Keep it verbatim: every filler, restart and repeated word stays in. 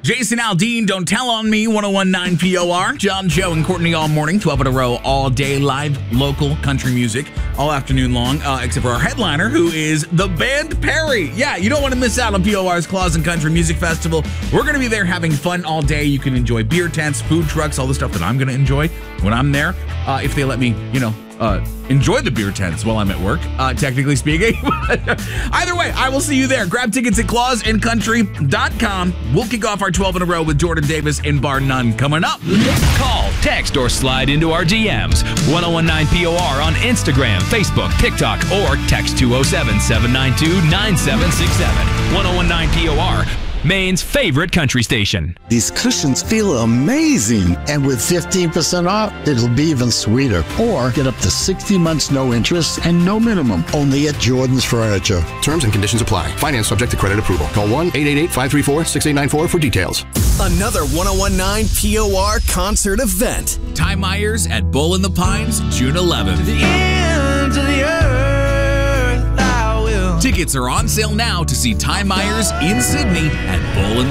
Jason Aldean, Don't Tell on Me, one oh one point nine P O R. John, Joe, and Courtney all morning, twelve in a row, all day, live, local country music, all afternoon long, uh, except for our headliner, who is the band Perry. Yeah, you don't want to miss out on P O R's Claws and Country Music Festival. We're going to be there having fun all day. You can enjoy beer tents, food trucks, all the stuff that I'm going to enjoy when I'm there, uh, if they let me, you know, uh, enjoy the beer tents while I'm at work, uh, technically speaking. Either way, I will see you there. Grab tickets at claws and country dot com. We'll kick off our twelve in a row with Jordan Davis and Bar None coming up. Call, text, or slide into our D Ms. ten nineteen P O R on Instagram, Facebook, TikTok, or text two oh seven, seven nine two, nine seven six seven. ten nineteen P O R, Maine's favorite country station. These cushions feel amazing. And with fifteen percent off, it'll be even sweeter. Or get up to sixty months no interest and no minimum. Only at Jordan's Furniture. Terms and conditions apply. Finance subject to credit approval. Call one eight eight eight, five three four, six eight nine four for details. Another ten nineteen P O R concert event. Ty Myers at Bull in the Pines, June eleventh. To the ends of the earth I will. Tickets are on sale now to see Ty Myers in Sydney at Bull in the